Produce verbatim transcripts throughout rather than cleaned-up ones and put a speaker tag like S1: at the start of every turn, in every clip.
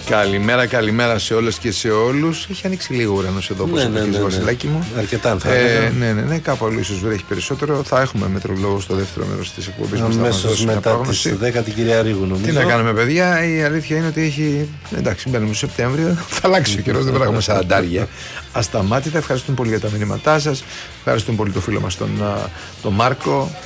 S1: Καλημέρα, καλημέρα σε όλες και σε όλους. Έχει ανοίξει λίγο ο ουρανός εδώ, όπως
S2: ναι, ναι, ναι, ναι.
S1: Βασιλάκι μου.
S2: Αρκετά θα
S1: ε, ναι, ναι, ναι, κάπου αλλού ίσως βρέχει περισσότερο. Θα έχουμε μετρολόγο στο δεύτερο μέρος της εκπομπής μας.
S2: Αμέσως μετά τις δέκα την κυρία Ρίγου, νομίζω.
S1: Τι να κάνουμε, παιδιά, η αλήθεια είναι ότι έχει. Εντάξει, μπαίνουμε στο Σεπτέμβριο, θα αλλάξει ο καιρός, δεν πρέπει να έχουμε σαραντάρια. Ασταμάτητα. Ευχαριστούμε πολύ για τα μηνύματά σας. Ευχαριστούμε πολύ τον φίλο μας τον, τον Μάρκο.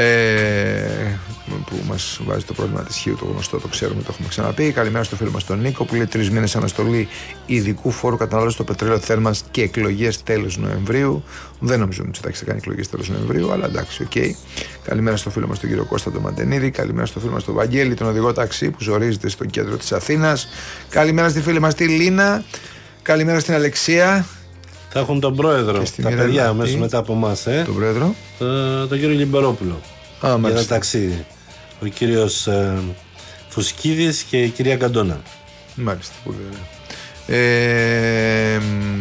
S1: Ε, που μας βάζει το πρόβλημα της Χίου, το γνωστό, το ξέρουμε, το έχουμε ξαναπεί. Καλημέρα στο φίλο μας τον Νίκο που λέει τρεις μήνες αναστολή ειδικού φόρου κατανάλωσης στο πετρέλαιο θέρμανσης και εκλογές τέλος Νοεμβρίου. Δεν νομίζω ότι θα κάνει εκλογές τέλος Νοεμβρίου, αλλά εντάξει, οκ. Okay. Καλημέρα στο φίλο μας τον κύριο Κώστα τον Μαντενίδη. Καλημέρα στο φίλο μας τον Βαγγέλη, τον οδηγό ταξί που ζορίζεται στο κέντρο της Αθήνας. Καλημέρα στη φίλη μας τη Λίνα. Καλημέρα στην Αλεξία.
S2: Θα έχουν τον πρόεδρο, τα παιδιά αμέσως μετά από εμάς, ε?
S1: Τον πρόεδρο.
S2: Το, τον κύριο Λιμπερόπουλο.
S1: Α,
S2: για ένα ταξίδι. Ο κύριος ε, Φουσκίδης και η κυρία Καντόνα.
S1: Μάλιστα, πολύ ωραία. Ε,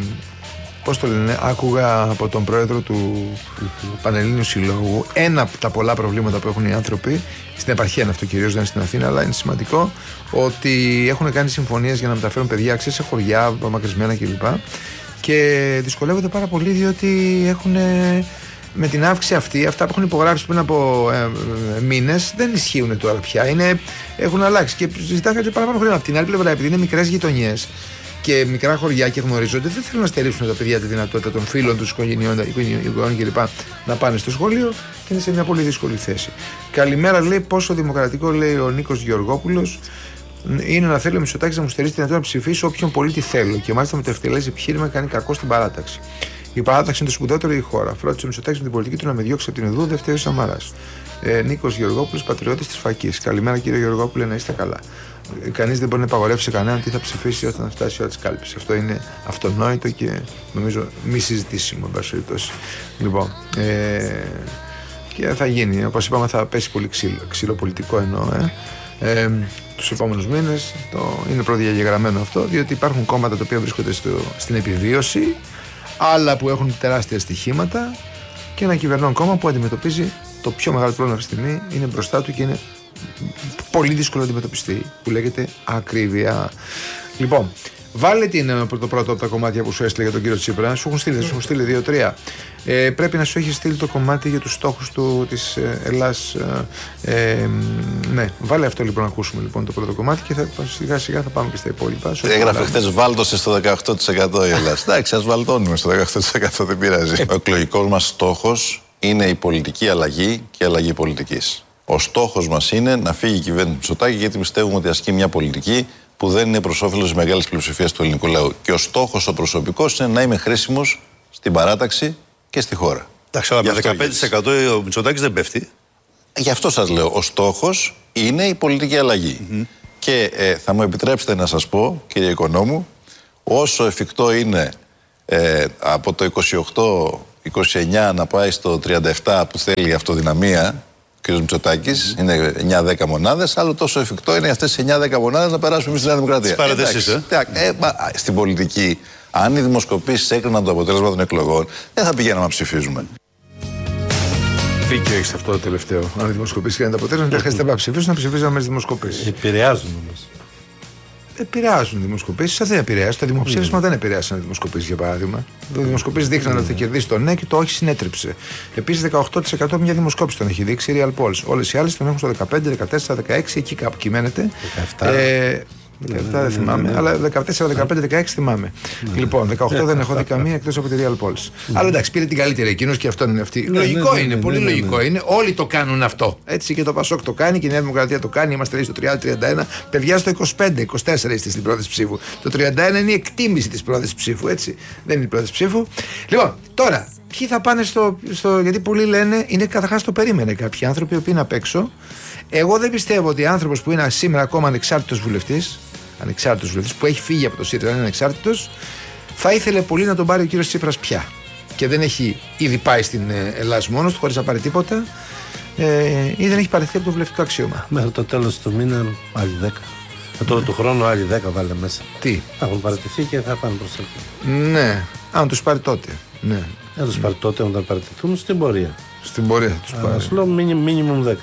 S1: πώς το λένε, άκουγα από τον πρόεδρο του mm-hmm. Πανελλήνιου Συλλόγου ένα από τα πολλά προβλήματα που έχουν οι άνθρωποι, στην επαρχία είναι αυτό κυρίως, δεν είναι στην Αθήνα, αλλά είναι σημαντικό, ότι έχουν κάνει συμφωνίες για να μεταφέρουν παιδιά ξέρεις, σε χωριά, απομακρυσμένα κλπ. Και δυσκολεύονται πάρα πολύ διότι έχουν. Με την αύξηση αυτή, αυτά που έχουν υπογράψει πριν από ε, ε, μήνες δεν ισχύουν τώρα πια. Είναι, έχουν αλλάξει και ζητάνε κάτι παραπάνω χρήμα. Από την άλλη πλευρά, επειδή είναι μικρές γειτονιές και μικρά χωριά και γνωρίζονται, δεν θέλουν να στερήσουν τα παιδιά τη δυνατότητα των φίλων τους, οικογενειών κλπ. Να πάνε στο σχολείο και είναι σε μια πολύ δύσκολη θέση. Καλημέρα, λέει, πόσο δημοκρατικό, λέει ο Νίκος Γεωργόπουλος, είναι να θέλω ο Μητσοτάκης να μου στερήσει τη δυνατότητα να ψηφίσω όποιον πολίτη θέλω. Και μάλιστα με το ευτελές επιχείρημα κάνει κακό στην παράταξη. Η παράταξη είναι το σπουδαιότερο η χώρα. Φρόντισε ο Μητσοτάκης με την πολιτική του να με διώξει από την ΕΔΟΥ, δεν φταίει ο Σαμαράς. Ε, Νίκος Γεωργόπουλος, πατριώτης της Φακής. Καλημέρα κύριε Γεωργόπουλε, να είστε καλά. Ε, κανείς δεν μπορεί να υπαγορεύσει σε κανέναν τι θα ψηφίσει όταν φτάσει η ώρα της κάλπης. Αυτό είναι αυτονόητο και νομίζω μη συζητήσιμο, εν πάση περιπτώσει. Λοιπόν, ε, και θα γίνει. Όπως είπαμε, θα πέσει πολύ ξύλο, ξύλο πολιτικό εννοώ. Ε. Ε, τους επόμενους μήνες το, είναι προδιαγεγραμμένο αυτό, διότι υπάρχουν κόμματα τα οποία βρίσκονται στο, στην επιβίωση, άλλα που έχουν τεράστια στοιχήματα και ένα κυβερνών κόμμα που αντιμετωπίζει το πιο μεγάλο πρόβλημα αυτή τη στιγμή, είναι μπροστά του και είναι πολύ δύσκολο να αντιμετωπιστεί, που λέγεται ακρίβεια. Λοιπόν, βάλε την, το πρώτο από τα κομμάτια που σου έστειλε για τον κύριο Τσίπρα. Σου έχουν στείλει, σου έχουν στείλει δύο τρία. Ε, πρέπει να σου έχει στείλει το κομμάτι για τους στόχους του, της ε, Ελλάς. Ε, ε, ναι, βάλε αυτό λοιπόν να ακούσουμε λοιπόν το πρώτο κομμάτι και θα, σιγά σιγά θα πάμε και στα υπόλοιπα.
S3: Έγραφε χθες βάλτωσε στο δεκαοκτώ τοις εκατό η Ελλάς. Εντάξει, ας βαλτώνουμε στο δεκαοκτώ τοις εκατό, δεν πειράζει. Ο εκλογικός μας στόχος είναι η πολιτική αλλαγή και η αλλαγή πολιτικής. Ο στόχος μας είναι να φύγει η κυβέρνηση Μητσοτάκη, γιατί πιστεύουμε ότι ασκεί μια πολιτική που δεν είναι προς όφελος της μεγάλης πλειοψηφίας του ελληνικού λαού. Και ο στόχος ο προσωπικός είναι να είμαι χρήσιμος στην παράταξη και στη χώρα.
S4: Εντάξει, αλλά με δεκαπέντε τοις εκατό ο Μητσοτάκης δεν πέφτει.
S3: Γι' αυτό σας λέω, ο στόχος είναι η πολιτική αλλαγή. Mm-hmm. Και ε, θα μου επιτρέψετε να σας πω, κύριε Οικονόμου, όσο εφικτό είναι ε, από το είκοσι οκτώ είκοσι εννιά να πάει στο τριάντα επτά που θέλει η αυτοδυναμία, ο κ. Μητσοτάκης, mm-hmm. είναι εννιά δέκα μονάδες, άλλο τόσο εφικτό είναι αυτές τις εννιά δέκα μονάδες να περάσουμε εμείς στη Νέα Δημοκρατία.
S4: Τις παρατήσεις, ε.
S3: ε, ε μα, στην πολιτική, αν οι δημοσκοπήσεις έκριναν το αποτέλεσμα των εκλογών, δεν θα πηγαίναμε να ψηφίζουμε.
S1: Δίκιο έχεις αυτό το τελευταίο. Αν οι δημοσκοπήσεις έκριναν το αποτέλεσμα, δεν χρειάζεται να ψηφίσουν, να ψηφίζαμε με τις δημοσκοπήσεις.
S2: Επηρεάζουν όμως.
S1: Επηρεάζουν οι δημοσκοπήσεις, δεν επηρεάζουν. Τα δημοψήφισμα mm. δεν επηρεάσαν οι δημοσκοπήσεις, για παράδειγμα. Οι δημοσκοπήσεις δείχναν mm. ότι θα κερδίσει το ναι και το όχι συνέτριψε. Επίσης, δεκαοκτώ τοις εκατό μια δημοσκόπηση τον έχει δείξει, Real Polls. Όλες οι άλλες τον έχουν στο δεκαπέντε, δεκατέσσερα, δεκαέξι, εκεί κάπου κυμαίνεται.
S2: δεκαεπτά.
S1: Ε, δεκαεπτά δεν θυμάμαι, αλλά δεκατέσσερα, δεκαπέντε, δεκαέξι θυμάμαι. Λοιπόν, δεκαοκτώ δεν έχω δει καμία εκτός από τη Real Polls. Αλλά εντάξει, πήρε την καλύτερη εκείνος και αυτό είναι αυτή. Λογικό είναι, πολύ λογικό είναι. Όλοι το κάνουν αυτό. Έτσι και το Πασόκ το κάνει και η Νέα Δημοκρατία το κάνει. Είμαστε λέει στο τριάντα τριάντα ένα. Παιδιά στο είκοσι πέντε είκοσι τέσσερα είστε στην πρόθεση ψήφου. Το τριάντα ένα είναι η εκτίμηση της πρόθεσης ψήφου. Έτσι. Δεν είναι η πρόθεση ψήφου. Λοιπόν, τώρα, ποιοι θα πάνε στο. στο γιατί πολλοί λένε, είναι καταρχάς το περίμενε κάποιοι άνθρωποι που είναι απ' έξω. Εγώ δεν πιστεύω ότι άνθρωπος που είναι σήμερα ακόμα ανεξάρτητος βουλευτής, ανεξάρτητος βουλευτής, που έχει φύγει από το ΣΥΡΙΖΑ, είναι ανεξάρτητος, θα ήθελε πολύ να τον πάρει ο κύριος Τσίπρας πια. Και δεν έχει ήδη πάει στην Ελλάδα μόνος του, χωρίς να πάρει τίποτα, ε, ή δεν έχει παραιτηθεί από το βουλευτικό αξίωμα.
S2: Μέχρι το τέλος του μήνα, άλλοι δέκα. Το του χρόνου, άλλοι δέκα βάλε μέσα.
S1: Τι?
S2: Θα έχουν παραιτηθεί και θα πάνε προς εκεί.
S1: Ναι, αν τους πάρει τότε. Ναι.
S2: Δεν τους πάρει τότε όταν παραιτηθούν στην πορεία.
S1: Στην πορεία θα τους πάρει.
S2: Ας λέω μίνιμουμ δέκα.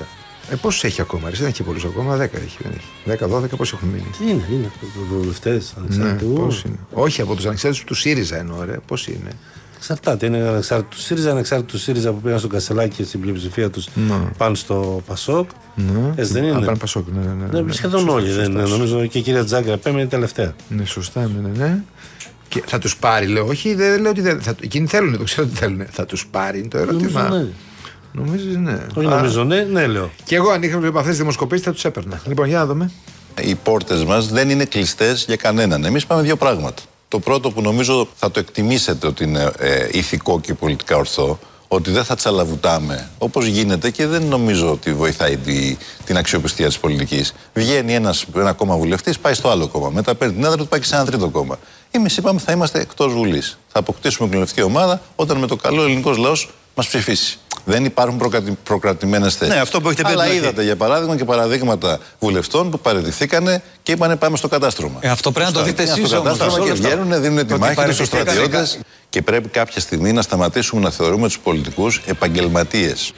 S1: Ε, πόσους έχει ακόμα, δεν έχει πολλούς ακόμα, δέκα έχει. δέκα δώδεκα, πόσοι έχουν μείνει.
S2: Τι είναι, είναι βουλευτές ανεξάρτητοι.
S1: Ναι, πώς είναι. Όχι από τους ανεξάρτητους του ΣΥΡΙΖΑ εννοώ, ρε. Πώς είναι.
S2: Εξαρτάται, είναι ανεξάρτητοι του ΣΥΡΙΖΑ, ανεξάρτητοι του ΣΥΡΙΖΑ που πήγαν στον Κασελάκη και στην πλειοψηφία τους πάνε στο Πασόκ.
S1: Ναι.
S2: Έτσι δεν είναι.
S1: Α, πάνε Πασόκ, ναι, ναι, ναι,
S2: ναι, σχεδόν όλοι. Σωστά, δεν, σωστά. Νομίζω και η κυρία Τζάγκρα πέμπει τελευταία.
S1: Ναι, σωστά, ναι, ναι. ναι. Και θα τους πάρει, λέω. Όχι, δεν λέω ότι δεν. Θα, εκείνοι θέλουν, το ξέρω ότι θέλουν. Θα τους πάρει, είναι το ερώτημα.
S2: Νομίζω, ναι.
S1: Νομίζεις, ναι.
S2: Όχι, νομίζω, ναι, ναι, λέω.
S1: Και εγώ αν είχα αυτές τις δημοσκοπήσεις θα τους έπαιρνα. Λοιπόν, για να δούμε.
S3: Οι πόρτες μας δεν είναι κλειστές για κανέναν. Εμείς πάμε δύο πράγματα. Το πρώτο που νομίζω θα το εκτιμήσετε ότι είναι ε, ηθικό και πολιτικά ορθό, ότι δεν θα τσαλαβουτάμε όπως γίνεται και δεν νομίζω ότι βοηθάει τη, την αξιοπιστία της πολιτικής. Βγαίνει ένας, ένα κόμμα βουλευτής, πάει στο άλλο κόμμα. Μετά παίρνει την έδρα του, πάει και σε ένα τρίτο κόμμα. Εμείς είπαμε θα είμαστε εκτός Βουλής. Θα αποκτήσουμε κοινοβουλευτική ομάδα όταν με το καλό ελληνικός λαός μας ψηφίσει. Δεν υπάρχουν προκρατι... προκρατημένες θέσεις.
S4: Ναι, αυτό που έχετε πει.
S3: Αλλά είδατε για παράδειγμα και παραδείγματα βουλευτών που παραιτηθήκανε και είπανε πάμε στο κατάστρωμα.
S5: Ε, αυτό πρέπει να το δείτε εσείς όμως.
S3: Και βγαίνουν, δίνουν τη μάχη στους στρατιώτες. Και πρέπει κάποια στιγμή να σταματήσουμε να θεωρούμε τους πολιτικούς επαγγελματίες.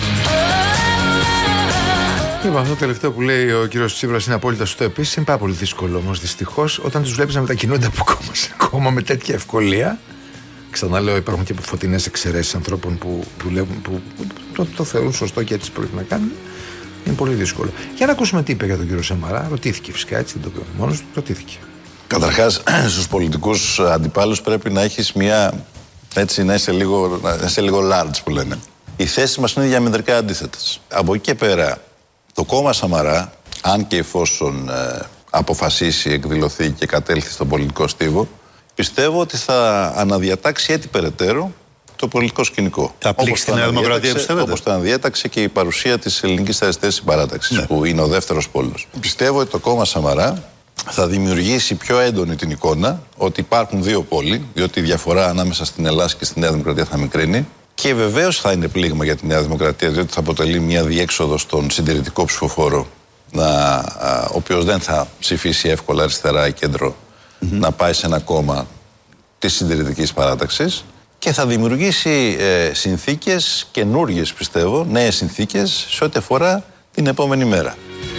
S1: Λοιπόν, αυτό το τελευταίο που λέει ο κύριος Τσίπρας είναι απόλυτα σωστό επίσης. Είναι πάρα πολύ δύσκολο όμως δυστυχώς όταν τους βλέπεις να μετακινούνται από κόμμα σε κόμμα με τέτοια ευκολία. Ξαναλέω, υπάρχουν και φωτεινές εξαιρέσεις ανθρώπων που, δουλεύουν, που, που το, το θεωρούν σωστό και έτσι πρέπει να κάνουν. Είναι πολύ δύσκολο. Για να ακούσουμε τι είπε για τον κύριο Σαμαρά. Ρωτήθηκε φυσικά, έτσι δεν το είπε μόνος του, ρωτήθηκε.
S3: Καταρχάς, στους πολιτικούς αντιπάλους πρέπει να έχεις μια. Έτσι, να είσαι λίγο, να είσαι λίγο large που λένε. Οι θέσεις μας είναι διαμετρικά αντίθετες. Από εκεί και πέρα, το κόμμα Σαμαρά, αν και εφόσον ε, αποφασίσει, εκδηλωθεί και κατέλθει στον πολιτικό στίβο, πιστεύω ότι θα αναδιατάξει έτσι περαιτέρω το πολιτικό σκηνικό.
S4: Θα πλήξει τη Νέα Δημοκρατία, πιστεύετε?
S3: Όπως το αναδιέταξε και η παρουσία της Ελληνικής Αριστερής Συμπαράταξης, ναι, που είναι ο δεύτερος πόλος. Πιστεύω ότι το κόμμα Σαμαρά θα δημιουργήσει πιο έντονη την εικόνα ότι υπάρχουν δύο πόλοι, διότι η διαφορά ανάμεσα στην Ελλάδα και στη Νέα Δημοκρατία θα μικρύνει. Και βεβαίως θα είναι πλήγμα για τη Νέα Δημοκρατία, διότι θα αποτελεί μια διέξοδο στον συντηρητικό ψηφοφόρο, να, α, ο οποίος δεν θα ψηφίσει εύκολα αριστερά ή κέντρο, mm-hmm. να πάει σε ένα κόμμα της συντηρητικής παράταξης και θα δημιουργήσει ε, συνθήκες καινούργιες, πιστεύω, νέες συνθήκες σε ό,τι αφορά την επόμενη μέρα.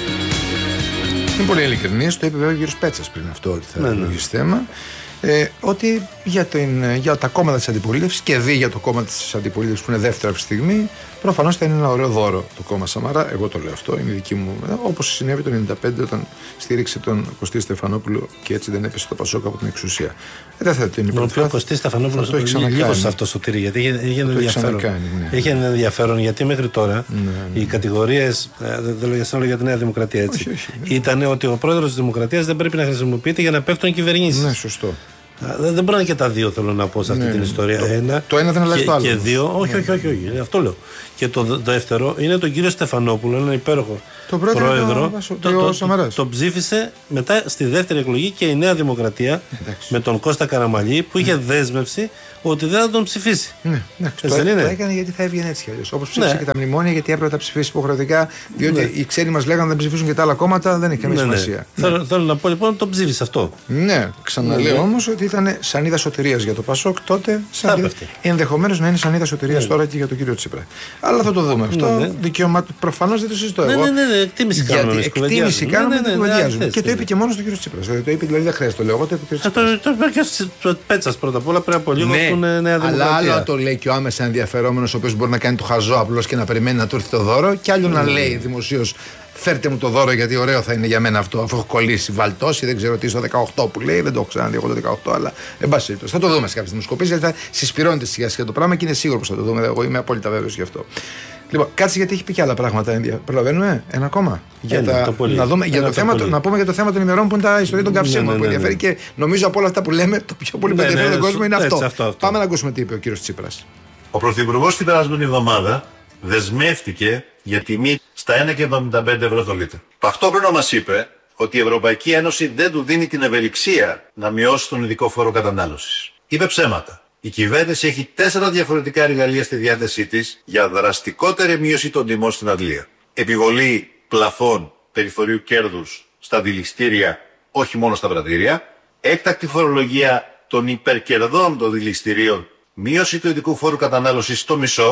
S1: Είναι πολύ ειλικρινής, το είπε βέβαια ο κύριος Πέτσας πριν αυτό, ότι θα δημιουργήσει ναι, ναι. θέμα. Ε, ότι για, την, για τα κόμματα της αντιπολίτευσης και δι για το κόμμα της αντιπολίτευσης που είναι δεύτερο αυτή τη στιγμή, προφανώς θα είναι ένα ωραίο δώρο το κόμμα Σαμαρά. Εγώ το λέω αυτό, είναι δική μου. Όπως συνέβη το ενενήντα πέντε όταν στήριξε τον Κωστή Στεφανόπουλο και έτσι δεν έπεσε το Πασόκ από την εξουσία. Ε, δεν θα την υπηρετήσω.
S2: Ο Κωστή Στεφανόπουλο το έχει ξανακάνει. Σε αυτό Σωτήρη, γιατί είχε ενδιαφέρον. Ναι. Είχε ενδιαφέρον γιατί μέχρι τώρα ναι, ναι. οι κατηγορίες, δεν λέω για σένα, για τη Νέα Δημοκρατία έτσι, όχι, όχι, ναι. ήταν ότι ο πρόεδρος της Δημοκρατίας δεν πρέπει να χρησιμοποιείται για να πέφτουν κυβερνήσεις. Ναι,
S1: σωστό.
S2: Δεν μπορεί να είναι και τα δύο, θέλω να πω σε αυτή ναι, την ιστορία.
S1: Το,
S2: ένα,
S1: το ένα δεν αλλάζει το άλλο.
S2: Και δύο, όχι, όχι, όχι, όχι, αυτό λέω. Και το δεύτερο είναι τον κύριο Στεφανόπουλο, έναν υπέροχο το πρόεδρο. Το, το, το, το, το ψήφισε μετά στη δεύτερη εκλογή και η Νέα Δημοκρατία εντάξει. με τον Κώστα Καραμαλή που είχε ναι. δέσμευση ότι δεν θα τον ψηφίσει.
S1: Ναι, εντάξει, το, το έκανε γιατί θα έβγαινε έτσι κι αλλιώς. Όπως ψήφισε ναι. και τα μνημόνια, γιατί έπρεπε να τα ψηφίσει υποχρεωτικά. Διότι ναι. οι ξένοι μας λέγανε να δεν ψηφίσουν και τα άλλα κόμματα, δεν έχει καμία ναι, σημασία.
S2: Ναι. Ναι. Θέλω, θέλω να πω λοιπόν το ψήφισε αυτό.
S1: Ναι, ξαναλέω ναι. όμως ότι ήταν σανίδα σωτηρίας για το Πασόκ τότε. Ενδεχομένως να είναι σανίδα σωτηρίας τώρα και για τον κύριο Τσίπρα. Αλλά θα το δούμε αυτό. Δικαίωμα του προφανώς δεν το συζητώ εγώ.
S2: Ναι, ναι, ναι, εκτίμηση κάνουμε.
S1: Γιατί εκτίμηση κάνουμε δεν κουβεντιάζουμε. Και το είπε και μόνο στον κύριο Τσίπρα. Το είπε δηλαδή δεν χρειάζεται το λέω εγώ. Το
S2: είπε και Πέτσας πρώτα απ' όλα πριν από λίγο.
S1: Αλλά άλλο το λέει και ο άμεσα ενδιαφερόμενος, ο οποίος μπορεί να κάνει το χαζό απλώς και να περιμένει να του έρθει το δώρο, και άλλο να λέει δημοσίως φέρτε μου το δώρο γιατί ωραίο θα είναι για μένα αυτό, αφού έχω κολλήσει βαλτώσει, δεν ξέρω τι στο δεκαοκτώ που λέει, δεν το έχω ξαναδεί εγώ το δεκαοκτώ, αλλά εν πάση περιπτώσει. Θα το δούμε σε κάποιες δημοσκοπήσεις, γιατί θα συσπηρώνεται σιγά σιγά το πράγμα και είναι σίγουρο πως θα το δούμε. Εγώ είμαι απόλυτα βέβαιος γι' αυτό. Λοιπόν, κάτσε γιατί έχει πει και άλλα πράγματα. Προλαβαίνουμε ένα ακόμα. Για
S2: ένα,
S1: τα,
S2: το
S1: να, δούμε, για το
S2: το
S1: θέμα,
S2: το,
S1: να πούμε για το θέμα των ημερών που είναι τα ιστορία των καυσίμων ναι, ναι, ναι, που ενδιαφέρει ναι. και νομίζω από όλα αυτά που λέμε το πιο πολύ που ναι, ενδιαφέρει ναι, τον κόσμο είναι αυτό.
S2: αυτό, αυτό.
S1: Πάμε να ακούσουμε τι είπε ο κύριος Τσίπρας.
S6: Ο Πρωθυπουργός την περασμένη εβδομάδα δεσμεύτηκε για τιμή στα ένα κόμμα εβδομήντα πέντε ευρώ το λίτρο. Ταυτόχρονα μας είπε ότι η Ευρωπαϊκή Ένωση δεν του δίνει την ευελιξία να μειώσει τον ειδικό φόρο κατανάλωσης. Είπε ψέματα. Η κυβέρνηση έχει τέσσερα διαφορετικά εργαλεία στη διάθεσή της για δραστικότερη μείωση των τιμών στην Αγγλία. Επιβολή πλαφών περιθωρίου κέρδους στα δηληστήρια, όχι μόνο στα πρατήρια. Έκτακτη φορολογία των υπερκερδών των δηληστηρίων. Μείωση του ειδικού φόρου κατανάλωσης στο μισό,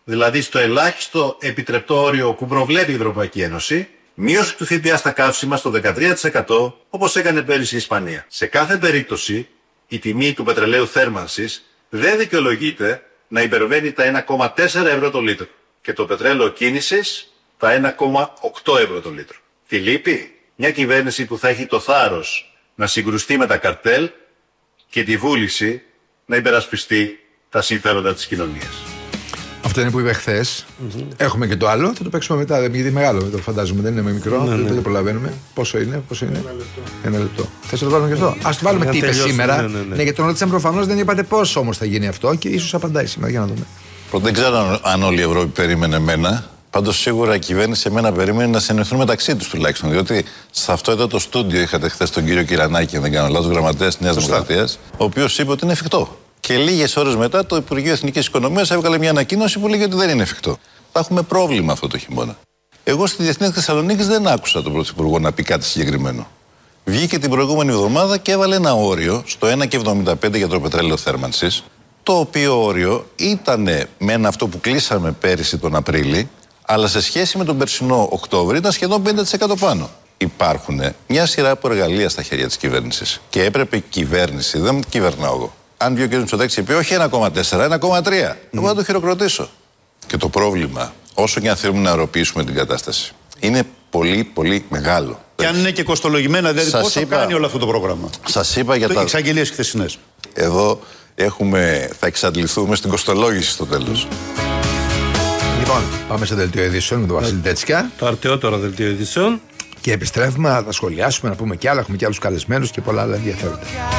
S6: δηλαδή στο ελάχιστο επιτρεπτό όριο που προβλέπει η Ευρωπαϊκή Ένωση, μείωση του ΦΠΑ στα καύσιμα στο δεκατρία τοις εκατό όπως έκανε πέρυσι η Ισπανία. Σε κάθε περίπτωση η τιμή του πετρελαίου θέρμανσης δεν δικαιολογείται να υπερβαίνει τα ένα κόμμα τέσσερα ευρώ το λίτρο και το πετρέλαιο κίνησης τα ένα κόμμα οκτώ ευρώ το λίτρο. Τι λείπει? Μια κυβέρνηση που θα έχει το θάρρος να συγκρουστεί με τα καρτέλ και τη βούληση να υπερασπιστεί τα συμφέροντα της κοινωνίας.
S1: Αυτό είναι που είπε χθες. Mm-hmm. Έχουμε και το άλλο, θα το παίξουμε μετά. Γιατί είναι μεγάλο, το φαντάζομαι, δεν είναι με μικρό. Ναι, δεν ναι. το προλαβαίνουμε. Πόσο είναι, πόσο είναι. Ένα λεπτό. Ένα λεπτό. Θες να το βάλουμε και αυτό? Ας το βάλουμε τι είπε σήμερα. Ναι, ναι, ναι. ναι, γιατί τον ρώτησαν προφανώς, δεν είπατε πώς όμως θα γίνει αυτό και ίσως απαντάει σήμερα. Για να δούμε.
S3: Πρώτα δεν ξέρω αν όλη η Ευρώπη περίμενε εμένα. Πάντως σίγουρα η κυβέρνηση εμένα περίμενε να συνεχθούν μεταξύ τους τουλάχιστον. Διότι σε αυτό εδώ το στούντιο είχατε χθες τον κύριο Κυρανάκη, αν δεν κάνω λάθος, γραμματέας της Νέας Δημοκρατίας, ο οποίος είπε ότι είναι εφικτό. Και λίγες ώρες μετά το Υπουργείο Εθνικής Οικονομίας έβγαλε μια ανακοίνωση που λέγει ότι δεν είναι εφικτό. Θα έχουμε πρόβλημα αυτό το χειμώνα. Εγώ στη Διεθνή Θεσσαλονίκη δεν άκουσα τον Πρωθυπουργό να πει κάτι συγκεκριμένο. Βγήκε την προηγούμενη εβδομάδα και έβαλε ένα όριο στο ένα κόμμα εβδομήντα πέντε για το πετρέλαιο θέρμανσης, το οποίο όριο ήταν με ένα αυτό που κλείσαμε πέρυσι τον Απρίλη, αλλά σε σχέση με τον περσινό Οκτώβριο ήταν σχεδόν πενήντα τοις εκατό πάνω. Υπάρχουν μια σειρά από εργαλεία στα χέρια της κυβέρνησης. Και έπρεπε η κυβέρνηση, δεν κυβερνάω εγώ. Αν βγει ο κ. Μητσοτάκης και πει όχι ένα κόμμα τέσσερα, ένα κόμμα τρία, mm. εγώ θα το χειροκροτήσω. Και το πρόβλημα, όσο και αν θέλουμε να αεροποιήσουμε την κατάσταση, είναι πολύ πολύ μεγάλο.
S4: Και αν είναι και κοστολογημένα, δηλαδή
S3: σας
S4: πόσο
S3: είπα,
S4: κάνει όλο αυτό το πρόγραμμα.
S3: Σας είπα για
S4: το
S3: τα
S4: εξαγγελίες χθεσινές.
S3: Εδώ έχουμε, θα εξαντληθούμε στην κοστολόγηση στο τέλος.
S1: Λοιπόν, πάμε σε δελτίο ειδήσεων με τον Βασίλη Τέτσικα.
S2: Το αρτιότερο δελτίο ειδήσεων.
S1: Και επιστρέφουμε να τα σχολιάσουμε, να πούμε κι άλλα. Έχουμε κι άλλους καλεσμένους και πολλά άλλα ενδιαφέροντα.